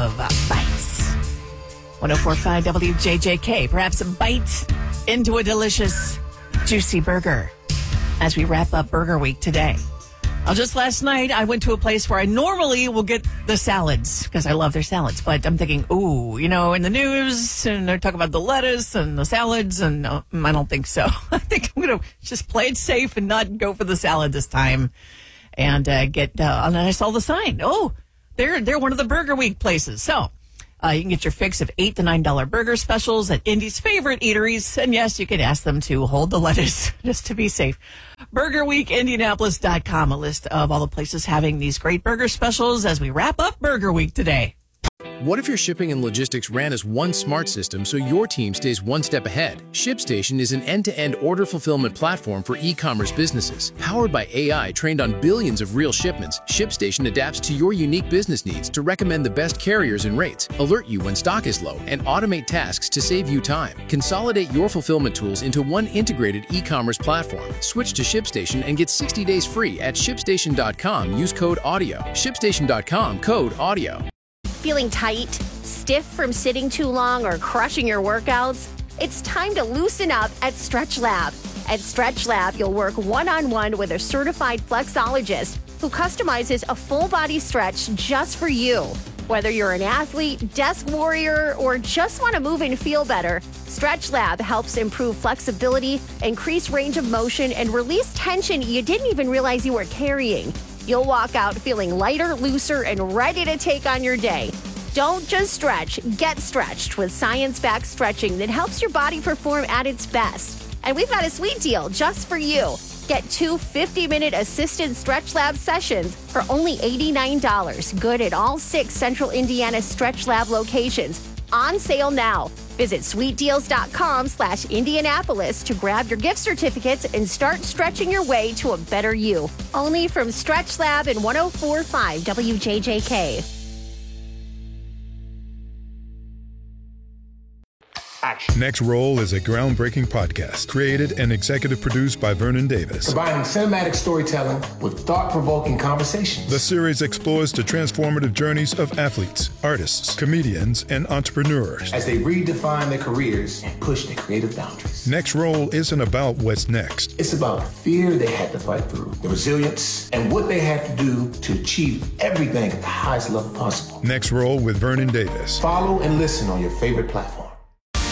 of Bites. 104.5 WJJK. Perhaps a bite into a delicious, juicy burger as we wrap up Burger Week today. Just last night, I went to a place where I normally will get the salads because I love their salads. But I'm thinking, in the news, and they're talking about the lettuce and the salads, and I don't think so. I think I'm going to just play it safe and not go for the salad this time and and I saw the sign. Oh, they're one of the Burger Week places. So you can get your fix of $8 to $9 burger specials at Indy's favorite eateries. And yes, you can ask them to hold the lettuce just to be safe. BurgerWeekIndianapolis.com, a list of all the places having these great burger specials as we wrap up Burger Week today. What if your shipping and logistics ran as one smart system so your team stays one step ahead? ShipStation is an end-to-end order fulfillment platform for e-commerce businesses. Powered by AI trained on billions of real shipments, ShipStation adapts to your unique business needs to recommend the best carriers and rates, alert you when stock is low, and automate tasks to save you time. Consolidate your fulfillment tools into one integrated e-commerce platform. Switch to ShipStation and get 60 days free at ShipStation.com. Use code AUDIO. ShipStation.com, code AUDIO. Feeling tight, stiff from sitting too long, or crushing your workouts? It's time to loosen up at StretchLab. At StretchLab, you'll work one-on-one with a certified flexologist who customizes a full-body stretch just for you. Whether you're an athlete, desk warrior, or just want to move and feel better, StretchLab helps improve flexibility, increase range of motion, and release tension you didn't even realize you were carrying. You'll walk out feeling lighter, looser, and ready to take on your day. Don't just stretch, get stretched with science-backed stretching that helps your body perform at its best. And we've got a sweet deal just for you. Get 2 50-minute assisted StretchLab sessions for only $89. Good at all 6 Central Indiana StretchLab locations. On sale now. Visit sweetdeals.com/Indianapolis to grab your gift certificates and start stretching your way to a better you. Only from StretchLab in 104.5 WJJK. Next Roll is a groundbreaking podcast created and executive produced by Vernon Davis. Combining cinematic storytelling with thought-provoking conversations. The series explores the transformative journeys of athletes, artists, comedians, and entrepreneurs as they redefine their careers and push their creative boundaries. Next Roll isn't about what's next. It's about the fear they had to fight through, the resilience, and what they had to do to achieve everything at the highest level possible. Next Roll with Vernon Davis. Follow and listen on your favorite platform.